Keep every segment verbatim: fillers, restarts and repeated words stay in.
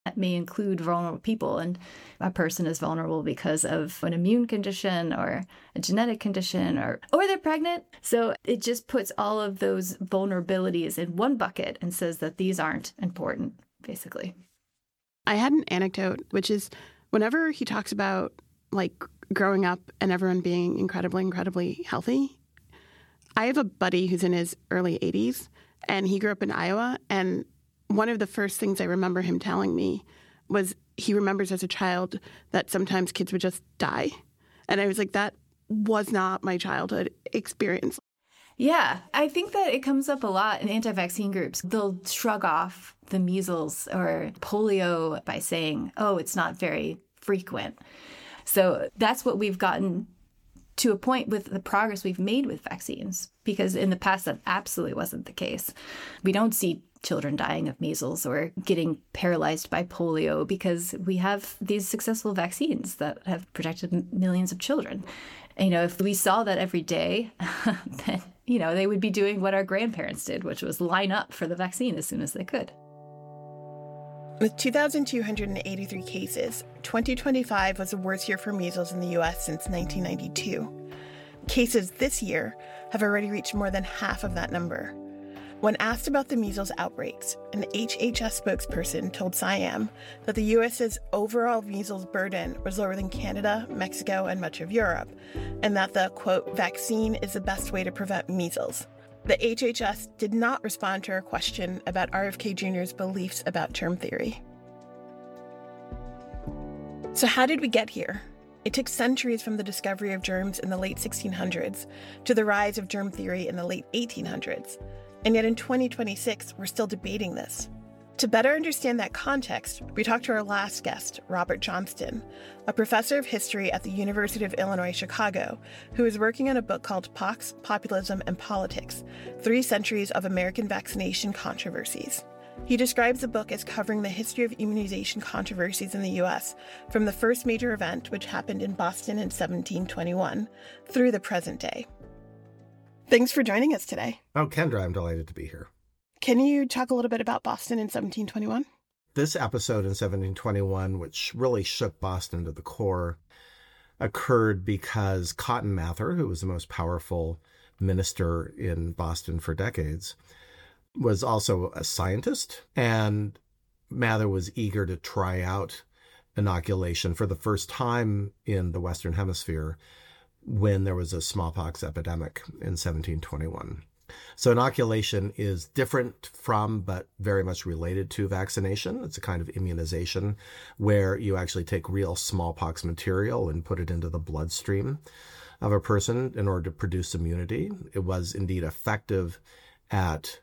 That may include vulnerable people, and a person is vulnerable because of an immune condition or a genetic condition, or or they're pregnant. So it just puts all of those vulnerabilities in one bucket and says that these aren't important, basically. I had an anecdote, which is whenever he talks about like growing up and everyone being incredibly, incredibly healthy, I have a buddy who's in his early eighties, and he grew up in Iowa, and one of the first things I remember him telling me was he remembers as a child that sometimes kids would just die. And I was like, that was not my childhood experience. Yeah, I think that it comes up a lot in anti-vaccine groups. They'll shrug off the measles or polio by saying, oh, it's not very frequent. So that's what we've gotten to a point with the progress we've made with vaccines, because in the past that absolutely wasn't the case. We don't see children dying of measles or getting paralyzed by polio because we have these successful vaccines that have protected millions of children. And, you know, if we saw that every day, then, you know, they would be doing what our grandparents did, which was line up for the vaccine as soon as they could. With two thousand two hundred eighty-three cases, twenty twenty-five was the worst year for measles in the U S since nineteen ninety-two. Cases this year have already reached more than half of that number. When asked about the measles outbreaks, an H H S spokesperson told SciAm that the U S's overall measles burden was lower than Canada, Mexico, and much of Europe, and that the, quote, vaccine is the best way to prevent measles. The H H S did not respond to our question about R F K Junior's beliefs about germ theory. So how did we get here? It took centuries from the discovery of germs in the late sixteen hundreds to the rise of germ theory in the late eighteen hundreds. And yet in twenty twenty-six, we're still debating this. To better understand that context, we talked to our last guest, Robert Johnston, a professor of history at the University of Illinois Chicago, who is working on a book called Pox, Populism, and Politics, Three Centuries of American Vaccination Controversies. He describes the book as covering the history of immunization controversies in the U S from the first major event, which happened in Boston in seventeen twenty-one, through the present day. Thanks for joining us today. Oh, Kendra, I'm delighted to be here. Can you talk a little bit about Boston in seventeen twenty-one? This episode in seventeen twenty-one, which really shook Boston to the core, occurred because Cotton Mather, who was the most powerful minister in Boston for decades, was also a scientist. And Mather was eager to try out inoculation for the first time in the Western Hemisphere when there was a smallpox epidemic in seventeen twenty-one. So inoculation is different from, but very much related to vaccination. It's a kind of immunization where you actually take real smallpox material and put it into the bloodstream of a person in order to produce immunity. It was indeed effective at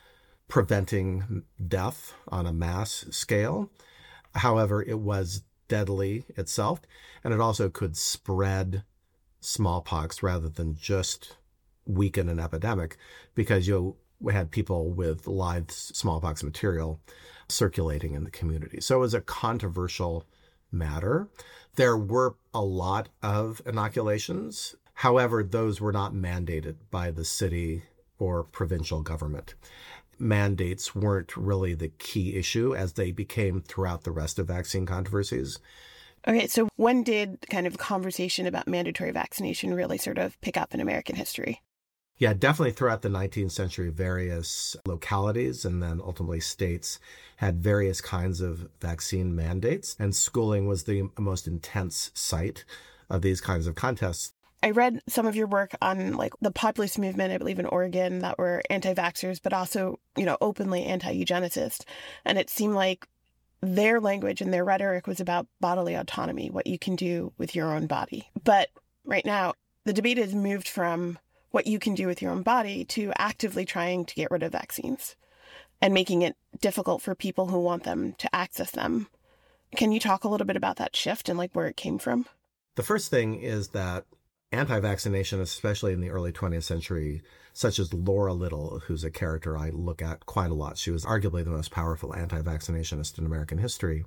preventing death on a mass scale. However, it was deadly itself, and it also could spread smallpox rather than just weaken an epidemic, because you had people with live smallpox material circulating in the community. So it was a controversial matter. There were a lot of inoculations. However, those were not mandated by the city or provincial government. Mandates weren't really the key issue as they became throughout the rest of vaccine controversies. Okay, so when did kind of conversation about mandatory vaccination really sort of pick up in American history? Yeah, definitely throughout the nineteenth century, various localities and then ultimately states had various kinds of vaccine mandates, and schooling was the most intense site of these kinds of contests. I read some of your work on like the populist movement, I believe in Oregon, that were anti-vaxxers, but also, you know, openly anti-eugenicist. And it seemed like their language and their rhetoric was about bodily autonomy, what you can do with your own body. But right now, the debate has moved from what you can do with your own body to actively trying to get rid of vaccines and making it difficult for people who want them to access them. Can you talk a little bit about that shift and like where it came from? The first thing is that anti-vaccination, especially in the early twentieth century, such as Laura Little, who's a character I look at quite a lot. She was arguably the most powerful anti-vaccinationist in American history.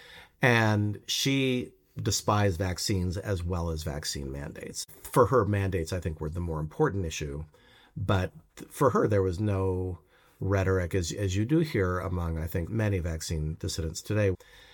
And she despised vaccines as well as vaccine mandates. For her, mandates, I think, were the more important issue. But for her, there was no rhetoric, as, as you do hear among, I think, many vaccine dissidents today.